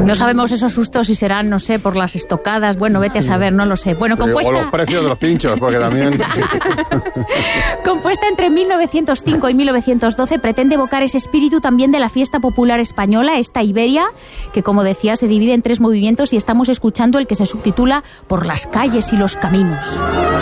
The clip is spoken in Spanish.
No sabemos esos sustos si serán, no sé, por las estocadas. Bueno, vete a saber, no lo sé. Bueno, compuesta... O los precios de los pinchos, porque también... Compuesta entre 1905 y 1912, pretende evocar ese espíritu también de la fiesta popular española, esta Iberia, que como decía se divide en 3 movimientos y estamos escuchando el que se subtitula Por las calles y los caminos.